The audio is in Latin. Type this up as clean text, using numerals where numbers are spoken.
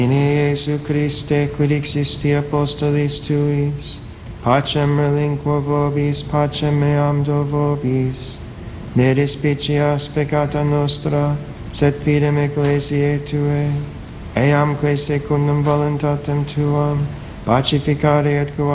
In Iesu Christe, quid existi apostolis tuis, pacem relinquo vobis, pacem meam do vobis. Ne despicias peccata nostra, sed fidem ecclesiae Tuae, eamque secundum voluntatem Tuam, pacificare et